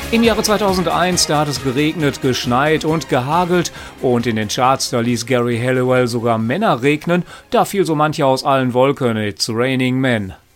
Im Jahre 2001, da hat es geregnet, geschneit und gehagelt und in den Charts, da ließ Gary Halliwell sogar Männer regnen, da fiel so mancher aus allen Wolken, It's Raining Men.